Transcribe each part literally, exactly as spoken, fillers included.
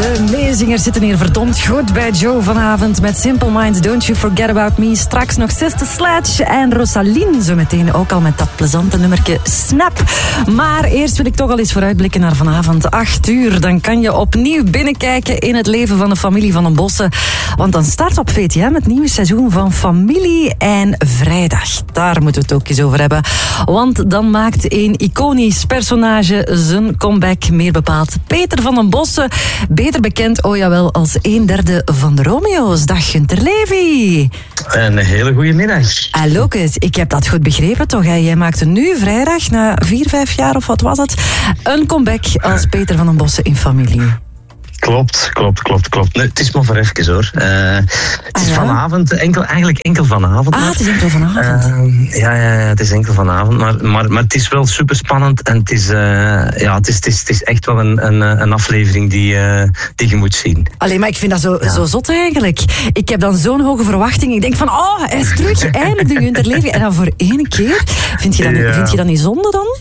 De meezingers zitten hier verdomd goed bij Joe vanavond met Simple Minds, Don't You Forget About Me. Straks nog Sister Sledge en Rosaline zo meteen ook al met dat plezante nummertje Snap. Maar eerst wil ik toch al eens vooruitblikken naar vanavond acht uur. Dan kan je opnieuw binnenkijken in het leven van de familie Van den Bossen. Want dan start op V T M het nieuwe seizoen van Familie en Vrijdag. Daar moeten we het ook eens over hebben. Want dan maakt een iconisch personage zijn comeback, meer bepaald Peter Van den Bossen. Beter bekend, oh jawel, als een derde van de Romeo's. Dag Gunther Levy. Een hele goede middag. Hallo, ik heb dat goed begrepen toch? Hè? Jij maakte nu vrijdag, na vier, vijf jaar of wat was het, een comeback als Peter Van den Bossen in Familie. Klopt, klopt, klopt, klopt. Nee, het is maar voor even hoor. Uh, het is ah, ja? vanavond, enkel, eigenlijk enkel vanavond. Ah, maar. het is enkel vanavond. Uh, ja, ja, ja, het is enkel vanavond. Maar, maar, maar het is wel super spannend en het is, uh, ja, het is, het is, het is echt wel een, een, een aflevering die, uh, die je moet zien. Allee, maar ik vind dat zo, ja. zo zot eigenlijk. Ik heb dan zo'n hoge verwachting. Ik denk van, oh, hij is terug, eindelijk de Gunther Levy. En dan voor één keer, vind je dat, ja. vind je dat niet zonde dan?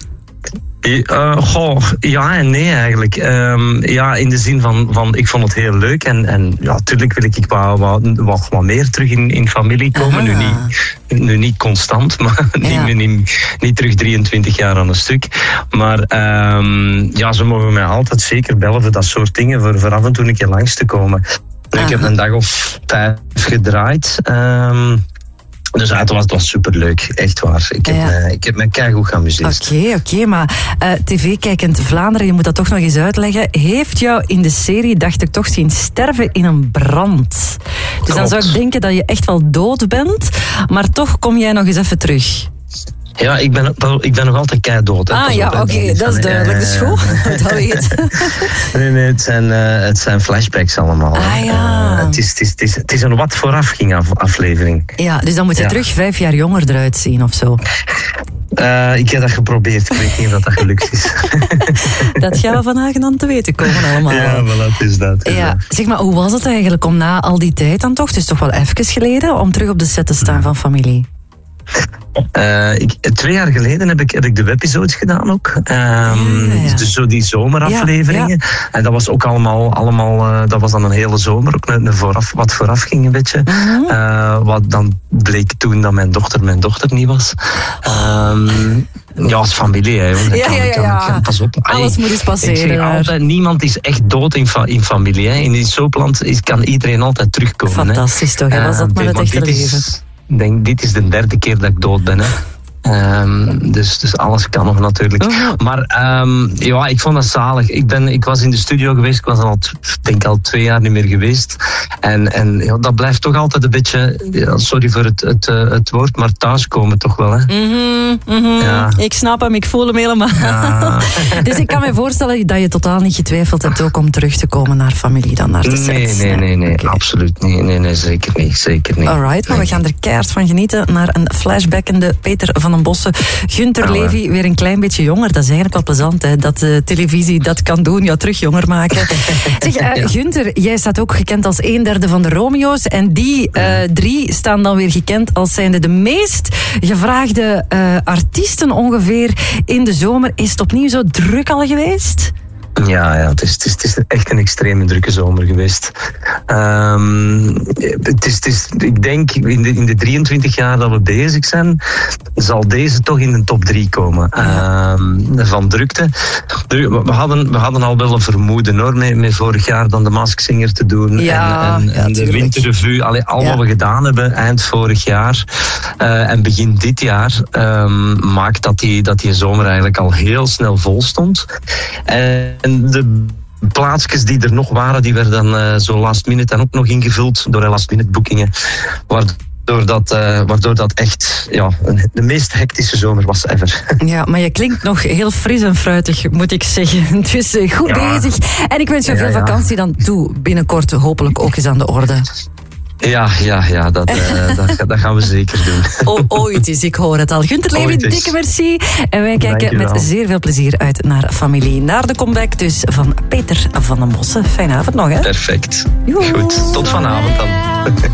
Uh, goh, ja en nee eigenlijk. Um, ja, in de zin van, van ik vond het heel leuk en, en ja, natuurlijk wil ik wat, wat, wat, wat meer terug in, in familie komen. Nu niet, nu niet constant, maar ja. niet, niet, niet terug drieëntwintig jaar aan een stuk. Maar um, ja, ze mogen mij altijd zeker bellen voor dat soort dingen, voor, voor af en toe een keer langs te komen. Uh-huh. Ik heb een dag of vijf gedraaid. Um, Dus het was, het was superleuk, echt waar. Ik heb, ja. me, ik heb me keigoed geamuseerd. Oké, okay, oké, okay, maar uh, tv-kijkend Vlaanderen, je moet dat toch nog eens uitleggen, heeft jou in de serie, dacht ik, toch zien sterven in een brand. Dus Klopt. Dan zou ik denken dat je echt wel dood bent, maar toch kom jij nog eens even terug. Ja, ik ben, ik ben nog altijd keidood. Ah ja, oké, okay, dat is duidelijk. Dat is goed, dat weet. Nee, nee, het zijn, uh, het zijn flashbacks allemaal. Ah ja. Uh, het, is, het, is, het, is, het is een wat voorafging af, aflevering. Ja, dus dan moet je ja. terug vijf jaar jonger eruit zien of zo. Uh, ik heb dat geprobeerd, ik weet niet of dat gelukt is. Dat gaan we vandaag dan te weten komen allemaal. Ja, voilà, het is dat. Het is ja. dat. Zeg maar, hoe was het eigenlijk om na al die tijd dan toch, het is toch wel even geleden, om terug op de set te staan van Familie? Uh, ik, twee jaar geleden heb ik, heb ik de webisodes gedaan ook. Um, ja, ja. Dus zo die zomerafleveringen. Ja, ja. En dat was ook allemaal, allemaal uh, dat was dan een hele zomer, ook een, een vooraf, wat vooraf ging een beetje. Uh-huh. Uh, wat dan bleek toen dat mijn dochter mijn dochter niet was. Um, ja, als familie, hè. Dat ja, kan, ja, ja, ja. Kan, pas op. Alles Allee, moet eens passeren. Ik zeg altijd, niemand is echt dood in, fa- in familie. Hè. In die soapland is, kan iedereen altijd terugkomen. Fantastisch hè. toch, hè? Was dat uh, maar het echte leven. Ik denk, dit is de derde keer dat ik dood ben. Hè. Um, dus, dus alles kan nog natuurlijk. Oh. Maar um, ja, ik vond dat zalig. Ik, ben, ik was in de studio geweest. Ik was al, denk al twee jaar niet meer geweest. En, en ja, dat blijft toch altijd een beetje, ja, sorry voor het, het, het woord, maar thuiskomen toch wel. Hè? Mm-hmm, mm-hmm. Ja. Ik snap hem, ik voel hem helemaal. Ja. Dus ik kan me voorstellen dat je totaal niet getwijfeld hebt ook om terug te komen naar familie dan, naar de set. Nee, nee, nee, nee, okay. absoluut niet. Nee, nee, zeker niet, zeker niet. Alright, maar we gaan er keihard van genieten naar een flashbackende Peter Van den Bossen. Gunther oh, Levy, weer een klein beetje jonger. Dat is eigenlijk wel plezant, hè? Dat de televisie dat kan doen, jou terug jonger maken. Zeg, uh, ja. Gunther, jij staat ook gekend als een derde van de Romeo's. En die uh, drie staan dan weer gekend als zijnde de meest gevraagde uh, artiesten ongeveer in de zomer. Is het opnieuw zo druk al geweest? Ja, ja het, is, het, is, het is echt een extreme drukke zomer geweest. Um, het is, het is, ik denk, in de, in de drieëntwintig jaar dat we bezig zijn, zal deze toch in de top drie komen. Um, van drukte. We hadden, we hadden al wel een vermoeden hoor, met, met vorig jaar dan de Masked Singer te doen. Ja, en, en, ja, en de Winterrevue. Allee, al ja. wat we gedaan hebben eind vorig jaar uh, en begin dit jaar, um, maakt dat die, dat die zomer eigenlijk al heel snel vol stond. En En de plaatsjes die er nog waren, die werden dan uh, zo last minute dan ook nog ingevuld door last minute boekingen. Waardoor dat, uh, waardoor dat echt ja, de meest hectische zomer was ever. Ja, maar je klinkt nog heel fris en fruitig, moet ik zeggen. Dus uh, goed ja. bezig. En ik wens je ja, veel vakantie ja. dan toe. Binnenkort hopelijk ook eens aan de orde. Ja, ja, ja, dat, uh, dat, dat gaan we zeker doen. O, ooit eens, ik hoor het al. Gunther Levy, dikke merci. En wij kijken met zeer veel plezier uit naar Familie. Naar de comeback dus van Peter Van den Bossen. Fijne avond nog, hè? Perfect. Joe. Goed, tot vanavond dan.